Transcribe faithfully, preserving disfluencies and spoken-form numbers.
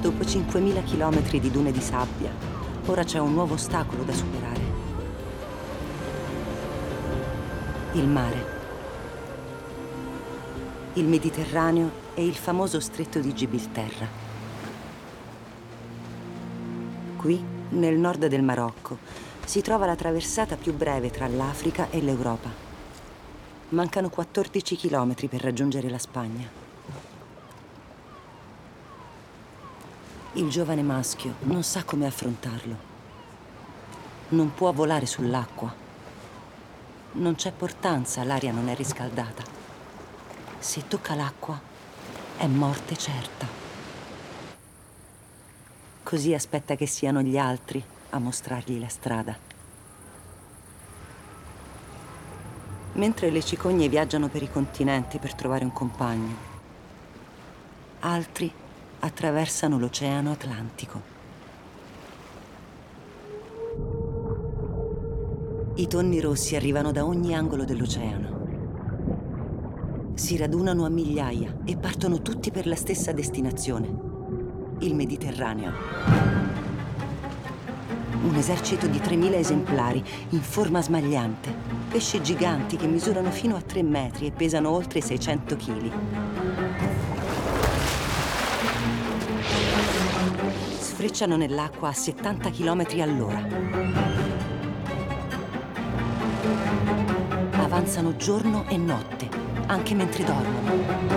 Dopo cinquemila chilometri di dune di sabbia, ora c'è un nuovo ostacolo da superare. Il mare. Il Mediterraneo e il famoso stretto di Gibilterra. Qui, nel nord del Marocco, si trova la traversata più breve tra l'Africa e l'Europa. Mancano quattordici chilometri per raggiungere la Spagna. Il giovane maschio non sa come affrontarlo. Non può volare sull'acqua. Non c'è portanza, l'aria non è riscaldata. Se tocca l'acqua, è morte certa. Così aspetta che siano gli altri a mostrargli la strada. Mentre le cicogne viaggiano per i continenti per trovare un compagno, altri attraversano l'Oceano Atlantico. I tonni rossi arrivano da ogni angolo dell'oceano. Si radunano a migliaia e partono tutti per la stessa destinazione, il Mediterraneo. Un esercito di tremila esemplari in forma smagliante, pesci giganti che misurano fino a tre metri e pesano oltre seicento chili. Sfrecciano nell'acqua a settanta chilometri all'ora. Avanzano giorno e notte, anche mentre dormono.